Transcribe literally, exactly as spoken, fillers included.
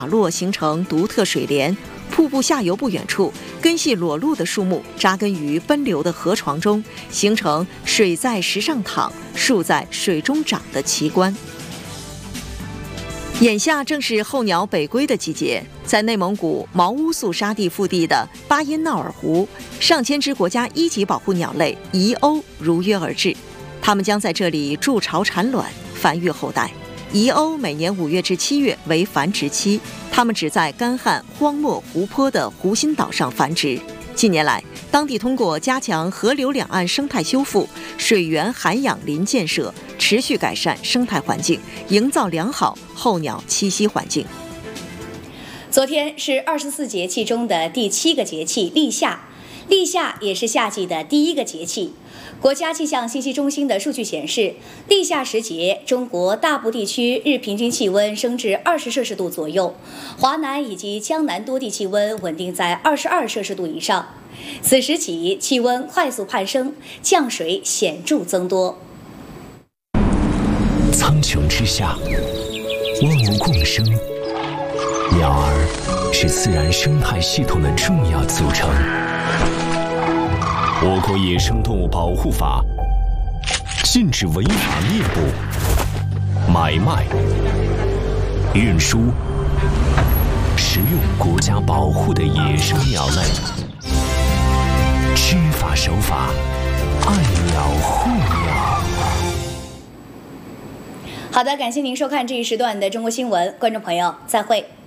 落形成独特水帘，瀑布下游不远处，根系裸露的树木扎根于奔流的河床中，形成水在石上躺，树在水中长的奇观。眼下正是候鸟北归的季节，在内蒙古毛乌素沙地腹地的巴音淖尔湖，上千只国家一级保护鸟类遗鸥如约而至，它们将在这里筑巢产卵，繁育后代。遗鸥每年五月至七月为繁殖期，它们只在干旱、荒漠、湖泊的湖心岛上繁殖。近年来，当地通过加强河流两岸生态修复、水源涵养林建设，持续改善生态环境，营造良好候鸟栖息环境。 昨天是二十四节气中的第七个节气立夏，立夏也是夏季的第一个节气。国家气象信息中心的数据显示，立夏时节，中国大部地区日平均气温升至二十摄氏度左右，华南以及江南多地气温稳定在二十二摄氏度以上。此时起，气温快速攀升，降水显著增多。 苍穹之下，万物共生，鸟儿是自然生态系统的重要组成。我国野生动物保护法禁止违法猎捕、买卖、运输、食用国家保护的野生鸟类。知法守法，爱鸟护鸟。 好的，感谢您收看这一时段的中国新闻，观众朋友，再会。